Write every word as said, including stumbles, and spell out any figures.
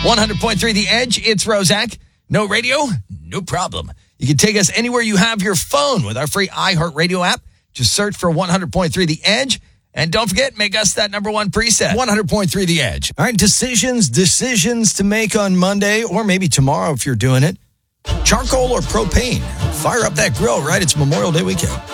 one hundred point three The Edge, it's Rozak. No radio? No problem. You can take us anywhere you have your phone with our free iHeartRadio app. Just search for one hundred point three The Edge. And don't forget, make us that number one preset. one hundred point three The Edge. All right, decisions, decisions to make on Monday or maybe tomorrow if you're doing it. Charcoal or propane? Fire up that grill, right? It's Memorial Day weekend.